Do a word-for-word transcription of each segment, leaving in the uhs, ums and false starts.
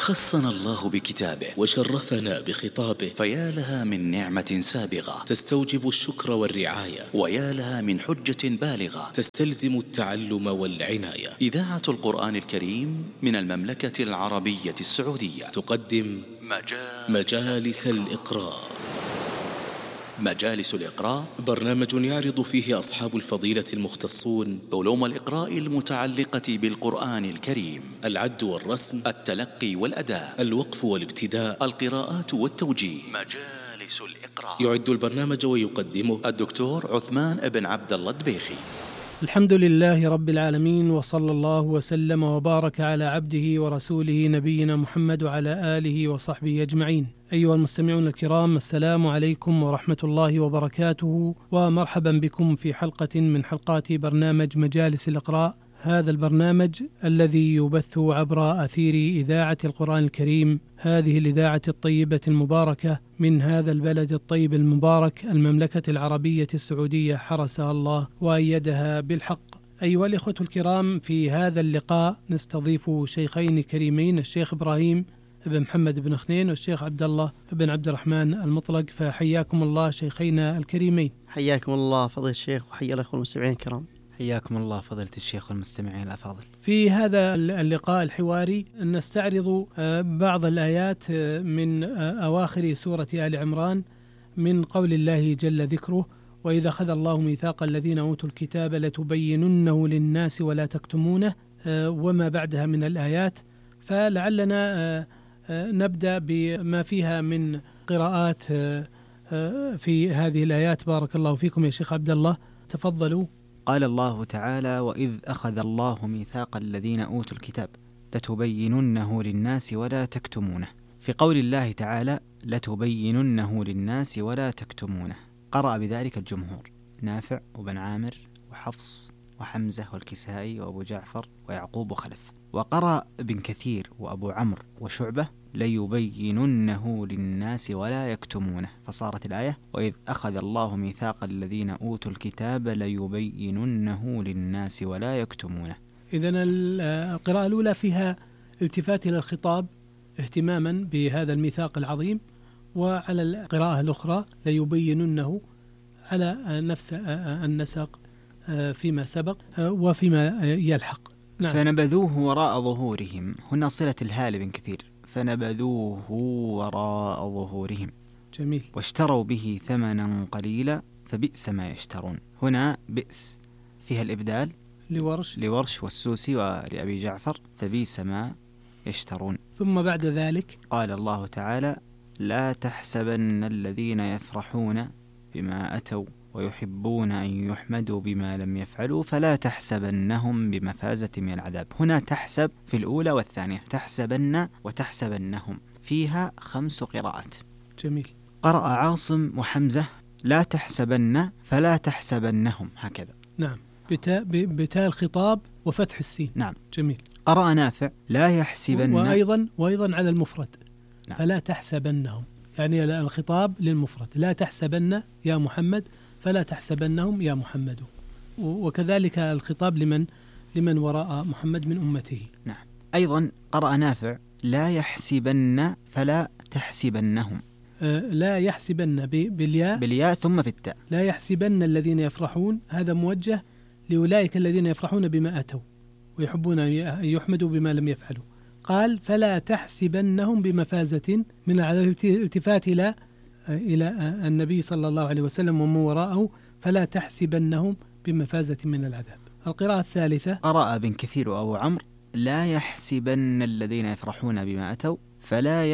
خصنا الله بكتابه وشرفنا بخطابه، فيا لها من نعمة سابغة تستوجب الشكر والرعاية، ويا لها من حجة بالغة تستلزم التعلم والعناية. إذاعة القرآن الكريم من المملكة العربية السعودية تقدم مجالس, مجالس الإقراء. مجالس الإقراء برنامج يعرض فيه أصحاب الفضيلة المختصون علوم الإقراء المتعلقة بالقرآن الكريم: العد والرسم، التلقي والأداء، الوقف والابتداء، القراءات والتوجيه. مجالس الإقراء. يعد البرنامج ويقدمه الدكتور عثمان بن عبد الله الدبيخي. الحمد لله رب العالمين، وصلى الله وسلم وبارك على عبده ورسوله نبينا محمد وعلى آله وصحبه أجمعين. أيها المستمعون الكرام، السلام عليكم ورحمة الله وبركاته، ومرحبا بكم في حلقة من حلقات برنامج مجالس الإقراء. هذا البرنامج الذي يبث عبر أثير إذاعة القرآن الكريم، هذه الإذاعة الطيبة المباركة من هذا البلد الطيب المبارك، المملكة العربية السعودية، حرسها الله وأيدها بالحق. أيها الإخوة الكرام، في هذا اللقاء نستضيف شيخين كريمين، الشيخ إبراهيم بن محمد بن خنين والشيخ عبد الله بن عبد الرحمن المطلق. فحياكم الله شيخينا الكريمين. حياكم الله فضيلة الشيخ، وحيا الأخوة المستمعين الكرام. حياكم الله فضيلة الشيخ والمستمعين الأفاضل. في هذا اللقاء الحواري نستعرض بعض الآيات من أواخر سورة آل عمران، من قول الله جل ذكره: وإذا أخذ الله ميثاق الذين أوتوا الكتاب لتبيننه للناس ولا تكتمونه، وما بعدها من الآيات. فلعلنا نبدأ بما فيها من قراءات في هذه الآيات. بارك الله فيكم يا شيخ عبد الله، تفضلوا. قال الله تعالى: وإذ أخذ الله ميثاق الذين أوتوا الكتاب لتبيننه للناس ولا تكتمونه. في قول الله تعالى لتبيننه للناس ولا تكتمونه، قرأ بذلك الجمهور: نافع وبن عامر وحفص وحمزة والكسائي وأبو جعفر ويعقوب وخلف. وقرأ ابن كثير وأبو عمرو وشعبة: ليبيننه للناس ولا يكتمونه، فصارت الآية: وإذ أخذ الله ميثاق الذين أوتوا الكتاب ليبيننه للناس ولا يكتمونه. إذن القراءة الأولى فيها التفات إلى الخطاب اهتماما بهذا الميثاق العظيم، وعلى القراءة الأخرى ليبيننه على نفس النسق فيما سبق وفيما يلحق. نعم. فنبذوه وراء ظهورهم، هنا صلة الهال بن كثير، فنبذوه وراء ظهورهم. جميل. واشتروا به ثمنا قليلا فبئس ما يشترون، هنا بئس فيها الإبدال لورش لورش والسوسي ولأبي جعفر، فبئس ما يشترون. ثم بعد ذلك قال الله تعالى: لا تحسبن الذين يفرحون بما أتوا ويحبون أن يحمدوا بما لم يفعلوا فلا تحسبنهم بمفازة من العذاب. هنا تحسب في الأولى والثانية، تحسبن وتحسبنهم، فيها خمس قراءات. جميل. قرأ عاصم وحمزة: لا تحسبن فلا تحسبنهم، هكذا. نعم، بتاء بتاء الخطاب وفتح السين. نعم. جميل. قرأ نافع: لا يحسبن، وأيضا وأيضا على المفرد. نعم. فلا تحسبنهم، يعني الخطاب للمفرد: لا تحسبن يا محمد، فلا تحسبنهم يا محمد. وكذلك الخطاب لمن لمن وراء محمد من أمته. نعم. أيضا قرأ نافع: لا يحسبن فلا تحسبنهم. آه لا يحسبن بالياء بالياء ثم بالتاء. لا يحسبن الذين يفرحون، هذا موجه لأولئك الذين يفرحون بما أتوا ويحبون أن يحمدوا بما لم يفعلوا. قال: فلا تحسبنهم بمفازة، من الالتفات إلى إلى النبي صلى الله عليه وسلم ومن وراءه: فلا تحسبنهم بمفازة من العذاب. القراءة الثالثة قرأ ابن كثير وأبو عمرو: لا يحسبن الذين يفرحون بما أتوا فلا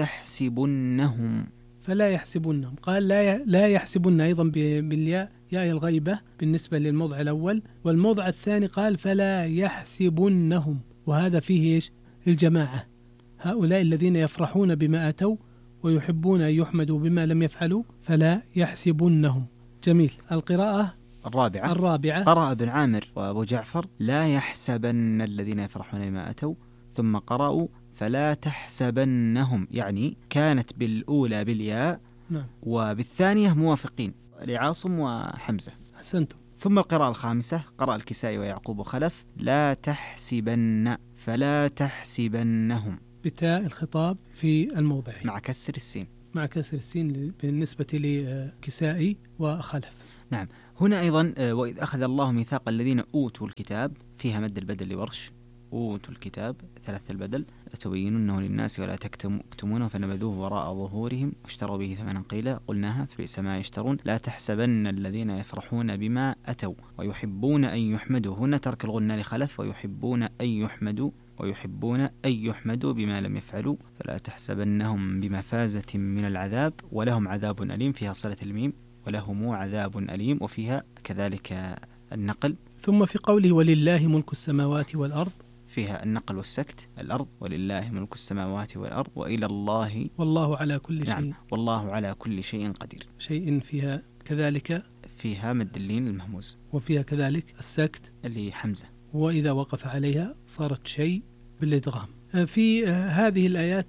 يحسبنهم فلا يحسبنهم. قال لا لا يحسبن أيضا بالياء، ياء الغيبة بالنسبة للموضع الأول، والموضع الثاني قال فلا يحسبنهم، وهذا فيه إيش؟ الجماعة، هؤلاء الذين يفرحون بما أتوا ويحبون أن يحمدوا بما لم يفعلوا فلا يحسبنهم. جميل. القراءة الرابعة الرابعة قرأ ابن عامر وأبو جعفر: لا يحسبن الذين يفرحون بما أتوا، ثم قرأوا فلا تحسبنهم، يعني كانت بالأولى بالياء. نعم. وبالثانية موافقين لعاصم وحمزة. أحسنتم. ثم القراءة الخامسة قرأ الكسائي ويعقوب وخلف: لا تحسبن فلا تحسبنهم بتاء الخطاب في الموضع مع كسر السين مع كسر السين بالنسبة لكسائي وخلف. نعم. هنا أيضا وإذ أخذ الله ميثاق الذين أوتوا الكتاب فيها مد البدل لورش، أوتوا الكتاب ثلاث البدل، لتبيننه للناس ولا تكتمونه فنبذوه وراء ظهورهم واشتروا به ثمنا قليلا قلناها فبئس ما يشترون لا تحسبن الذين يفرحون بما أتوا ويحبون أن يحمدوا، هنا ترك الغنى لخلف، ويحبون أن يحمدوا ويحبون أن يحمدوا بما لم يفعلوا فلا تحسبنهم بمفازة من العذاب ولهم عذاب أليم، فيها صلة الميم ولهم عذاب أليم، وفيها كذلك النقل. ثم في قوله ولله ملك السماوات والأرض فيها النقل والسكت، الأرض ولله ملك السماوات والأرض وإلى الله والله على كل شيء. نعم. والله على كل شيء قدير. شيء فيها كذلك فيها مد اللين المهموز، وفيها كذلك السكت اللي حمزة، وإذا وقف عليها صارت شيء بالإدغام. في هذه الآيات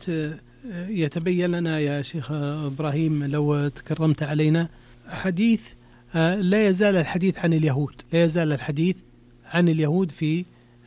يتبين لنا يا شيخ إبراهيم لو تكرمت علينا حديث، لا يزال الحديث عن اليهود، لا يزال الحديث عن اليهود في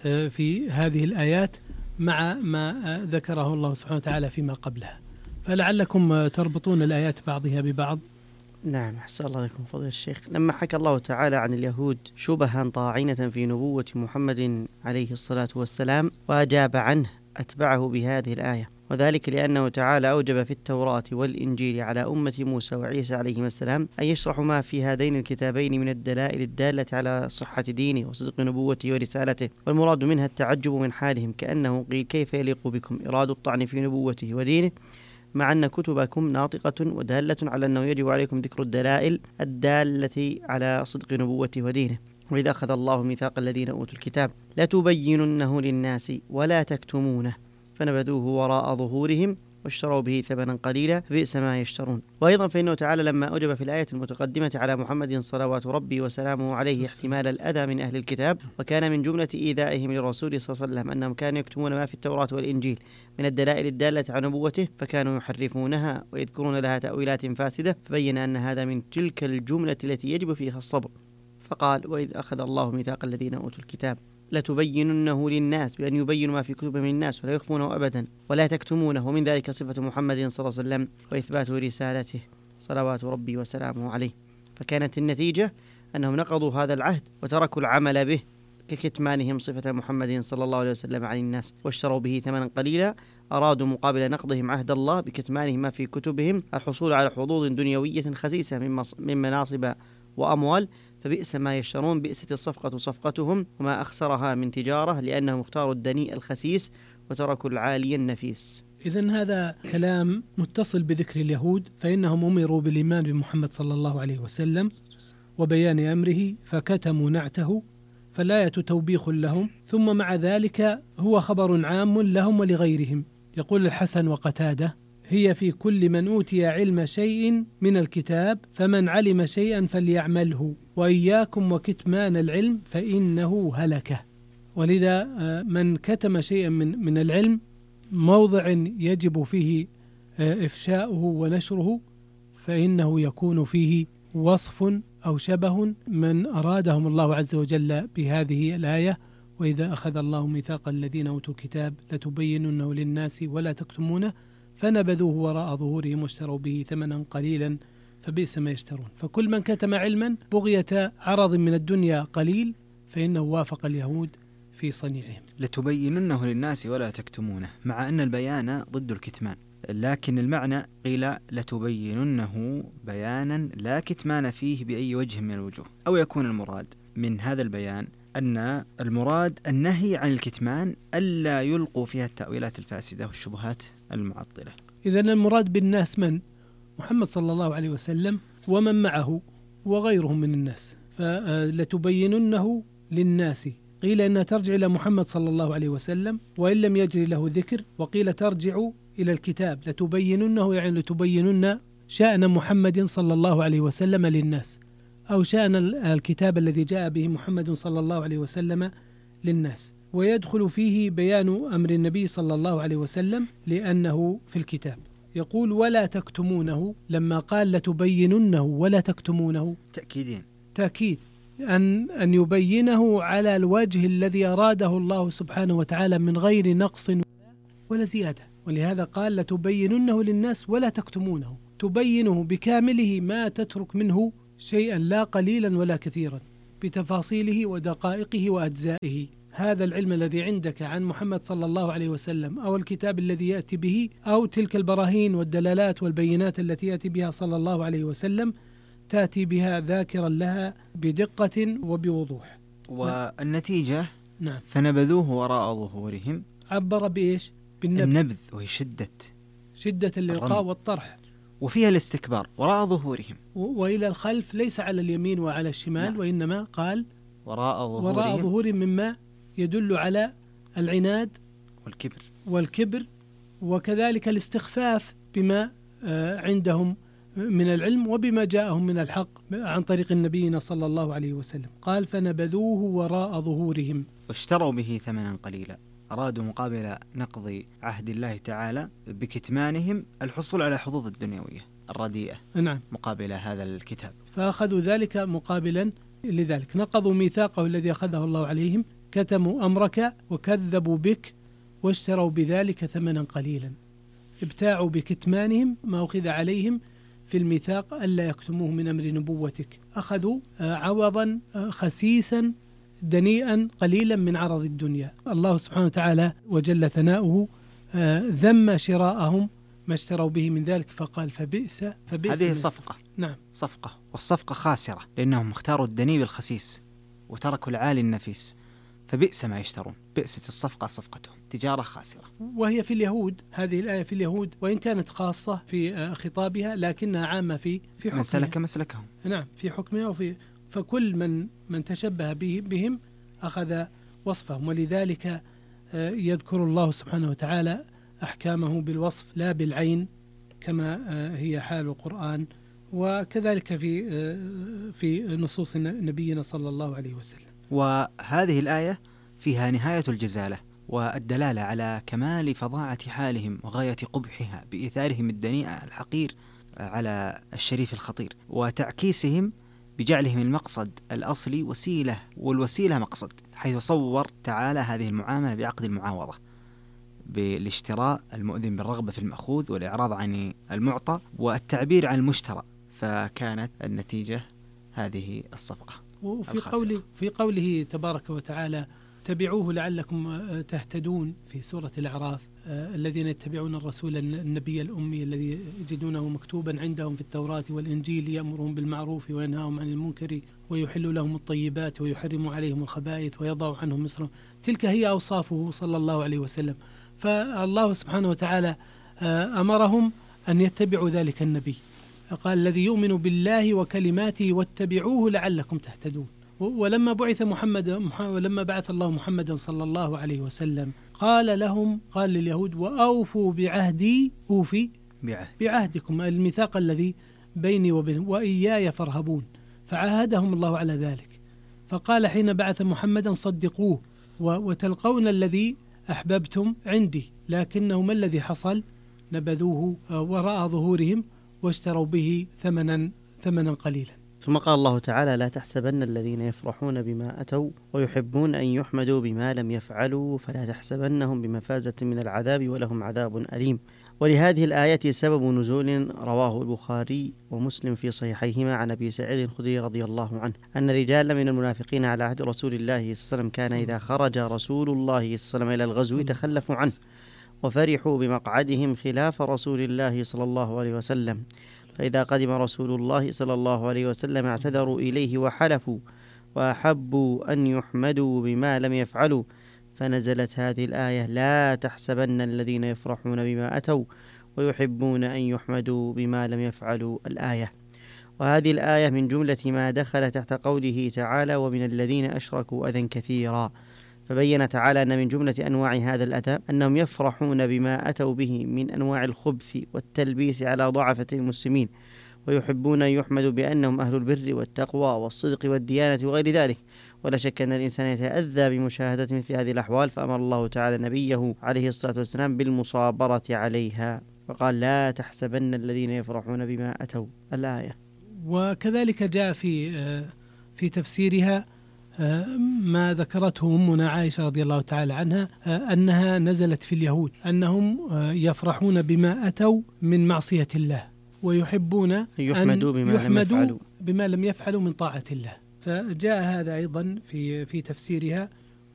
في هذه الآيات مع ما ذكره الله سبحانه وتعالى فيما قبلها، فلعلكم تربطون الآيات بعضها ببعض. نعم، أحسن الله لكم فضيلة الشيخ. لما حكى الله تعالى عن اليهود شبها طاعنة في نبوة محمد عليه الصلاة والسلام وأجاب عنه أتبعه بهذه الآية، وذلك لأنه تعالى أوجب في التوراة والإنجيل على أمة موسى وعيسى عليهما السلام أن يشرحوا ما في هذين الكتابين من الدلائل الدالة على صحة دينه وصدق نبوته ورسالته، والمراد منها التعجب من حالهم، كأنه قيل كيف يليق بكم إرادة الطعن في نبوته ودينه مع أن كتبكم ناطقة ودالة على أنه يجب عليكم ذكر الدلائل الدالة على صدق نبوته ودينه. وإذا أخذ الله ميثاق الذين أوتوا الكتاب لتبيننه للناس ولا تكتمونه فنبذوه وراء ظهورهم واشتروا به ثمنا قليلا فبئس ما يشترون. وأيضا فإنه تعالى لما أوجب في الآية المتقدمة على محمد صلوات ربي وسلامه عليه احتمال الأذى من أهل الكتاب، وكان من جملة إيذائهم للرسول صلى الله عليه وسلم أنهم كانوا يكتمون ما في التوراة والإنجيل من الدلائل الدالة على نبوته، فكانوا يحرفونها ويذكرون لها تأويلات فاسدة، فبين أن هذا من تلك الجملة التي يجب فيها الصبر، فقال وإذ أخذ الله ميثاق الذين أوتوا الكتاب لتبيننه للناس، بأن يبينوا ما في كتبهم للناس ولا يخفونه أبدا ولا تكتمونه، ومن ذلك صفة محمد صلى الله عليه وسلم وإثبات رسالته صلوات ربي وسلامه عليه. فكانت النتيجة أنهم نقضوا هذا العهد وتركوا العمل به ككتمانهم صفة محمد صلى الله عليه وسلم عن الناس، واشتروا به ثمنا قليلا، أرادوا مقابل نقضهم عهد الله بكتمانهم ما في كتبهم الحصول على حظوظ دنيوية خسيسة من مناصب وأموال، فبئس ما يشترون، بئست الصفقة صفقتهم وما أخسرها من تجارة، لأنهم اختاروا الدنيء الخسيس وتركوا العالي النفيس. إذن هذا كلام متصل بذكر اليهود، فإنهم أمروا بالإيمان بمحمد صلى الله عليه وسلم وبيان أمره فكتموا نعته، فالآية توبيخ لهم، ثم مع ذلك هو خبر عام لهم ولغيرهم. يقول الحسن وقتادة هي في كل من أوتي علم شيء من الكتاب فمن علم شيئا فليعمله وإياكم وكتمان العلم فإنه هلكه. ولذا من كتم شيئا من من العلم موضع يجب فيه إفشاؤه ونشره فإنه يكون فيه وصف أو شبه من أرادهم الله عز وجل بهذه الآية وإذا أخذ الله ميثاق الذين أوتوا الكتاب لتبيننه للناس ولا تكتمونه فنبذوه وراء ظهورهم واشتروا به ثمنا قليلا فبئس ما يشترون. فكل من كتم علما بغية عرض من الدنيا قليل فإنه وافق اليهود في صنيعهم. لتبيننه للناس ولا تكتمونه، مع أن البيان ضد الكتمان، لكن المعنى قيل لتبيننه بيانا لا كتمان فيه بأي وجه من الوجوه، أو يكون المراد من هذا البيان أن المراد النهي عن الكتمان ألا يلقوا فيها التأويلات الفاسدة والشبهات المعطلة. إذن المراد بالناس من؟ محمد صلى الله عليه وسلم ومن معه وغيرهم من الناس. فلتبيننه للناس قيل إنها ترجع إلى محمد صلى الله عليه وسلم وإن لم يجري له ذكر، وقيل ترجع إلى الكتاب لتبيننه يعني لتبينن شأن محمد صلى الله عليه وسلم للناس، أو شأن الكتاب الذي جاء به محمد صلى الله عليه وسلم للناس. ويدخل فيه بيان أمر النبي صلى الله عليه وسلم لأنه في الكتاب. يقول ولا تكتمونه، لما قال لتبيننه ولا تكتمونه تأكيدين تأكيد أن أن يبينه على الوجه الذي أراده الله سبحانه وتعالى من غير نقص ولا زيادة. ولهذا قال لتبيننه للناس ولا تكتمونه، تبينه بكامله ما تترك منه شيئا لا قليلا ولا كثيرا بتفاصيله ودقائقه وأجزائه. هذا العلم الذي عندك عن محمد صلى الله عليه وسلم أو الكتاب الذي يأتي به أو تلك البراهين والدلالات والبينات التي يأتي بها صلى الله عليه وسلم تأتي بها ذاكرا لها بدقة وبوضوح. والنتيجة نعم فنبذوه وراء ظهورهم، عبر بإيش؟ بالنبذ، النبذ وهي شدة شدة الإلقاء والطرح، وفيها الاستكبار وراء ظهورهم، وإلى الخلف ليس على اليمين وعلى الشمال. نعم. وإنما قال وراء ظهورهم، وراء ظهورهم مما يدل على العناد والكبر والكبر وكذلك الاستخفاف بما عندهم من العلم وبما جاءهم من الحق عن طريق النبينا صلى الله عليه وسلم. قال فنبذوه وراء ظهورهم واشتروا به ثمنا قليلا، أرادوا مقابل نقض عهد الله تعالى بكتمانهم الحصول على حظوظ الدنيوية الرديئة. نعم. مقابل هذا الكتاب، فأخذوا ذلك مقابلا لذلك، نقضوا ميثاقه الذي أخذه الله عليهم، كتموا أمرك وكذبوا بك واشتروا بذلك ثمنا قليلا، ابتاعوا بكتمانهم ما أخذ عليهم في الميثاق ألا يكتموه من أمر نبوتك، أخذوا عوضا خسيسا دنيئا قليلا من عرض الدنيا. الله سبحانه وتعالى وجل ثناؤه ذم شراءهم ما اشتروا به من ذلك، فقال فبئس فبئس هذه صفقة. نعم صفقة، والصفقة خاسرة لأنهم اختاروا الدني بالخسيس وتركوا العالي النفيس، فبئس ما يشترون، بئست الصفقة صفقتهم، تجارة خاسرة. وهي في اليهود، هذه الآية في اليهود وإن كانت خاصة في خطابها لكنها عامة في في حكمها. من سلك مسلكهم. نعم في حكمها وفي فكل من من تشبه بهم أخذ وصفهم، ولذلك يذكر الله سبحانه وتعالى أحكامه بالوصف لا بالعين كما هي حال القرآن، وكذلك في في نصوص نبينا صلى الله عليه وسلم. وهذه الآية فيها نهاية الجزالة والدلالة على كمال فظاعة حالهم وغاية قبحها بإيثارهم الدنيء الحقير على الشريف الخطير، وتعكيسهم بجعلهم المقصد الأصلي وسيلة والوسيلة مقصد، حيث صور تعالى هذه المعاملة بعقد المعاوضة بالاشتراء المؤذن بالرغبة في المأخوذ والإعراض عن المعطى والتعبير عن المشترى، فكانت النتيجة هذه الصفقة. وفي قوله في قوله تبارك وتعالى تبعوه لعلكم تهتدون في سورة الأعراف، الذين يتبعون الرسول النبي الأمي الذي يجدونه مكتوبا عندهم في التوراة والإنجيل يأمرهم بالمعروف وينهاهم عن المنكر ويحل لهم الطيبات ويحرم عليهم الخبائث ويضع عنهم مصرهم. تلك هي أوصافه صلى الله عليه وسلم. فالله سبحانه وتعالى أمرهم أن يتبعوا ذلك النبي، قال الذي يؤمن بالله وكلماته واتبعوه لعلكم تهتدون. ولما بعث محمد ولما بعث الله محمدا صلى الله عليه وسلم قال لهم قال لليهود وأوفوا بعهدي أوفي بعهد. بعهدكم، الميثاق الذي بيني وبينهم وإياي فارهبون، فعاهدهم الله على ذلك. فقال حين بعث محمدا صدقوه وتلقون الذي أحببتم عندي، لكنه ما الذي حصل؟ نبذوه وراء ظهورهم واشتروا به ثمنا ثمنا قليلا. ثم قال الله تعالى لا تحسبن الذين يفرحون بما أتوا ويحبون أن يحمدوا بما لم يفعلوا فلا تحسبنهم بمفازة من العذاب ولهم عذاب أليم. ولهذه الآية سبب نزول رواه البخاري ومسلم في صحيحيهما عن أبي سعيد الخدري رضي الله عنه أن رجالا من المنافقين على عهد رسول الله صلى الله عليه وسلم كان إذا خرج رسول الله صلى الله عليه وسلم إلى الغزو تخلفوا عنه وفرحوا بمقعدهم خلاف رسول الله صلى الله عليه وسلم، فإذا قدم رسول الله صلى الله عليه وسلم اعتذروا إليه وحلفوا وأحبوا أن يحمدوا بما لم يفعلوا، فنزلت هذه الآية لا تحسبن الذين يفرحون بما أتوا ويحبون أن يحمدوا بما لم يفعلوا الآية. وهذه الآية من جملة ما دخل تحت قوله تعالى ومن الذين أشركوا أذى كثيرا، فبين تعالى أن من جملة أنواع هذا الأذى أنهم يفرحون بما أتوا به من أنواع الخبث والتلبيس على ضعفة المسلمين، ويحبون أن يحمدوا بأنهم أهل البر والتقوى والصدق والديانة وغير ذلك. ولا شك أن الإنسان يتأذى بمشاهدة مثل هذه الأحوال، فأمر الله تعالى نبيه عليه الصلاة والسلام بالمصابرة عليها، وقال لا تحسبن الذين يفرحون بما أتوا الآية. وكذلك جاء في في تفسيرها ما ذكرته أمنا عائشة رضي الله تعالى عنها أنها نزلت في اليهود أنهم يفرحون بما أتوا من معصية الله ويحبون يحمدوا بما, يحمدوا لم يفعلوا. بما لم يفعلوا من طاعة الله. فجاء هذا أيضا في في تفسيرها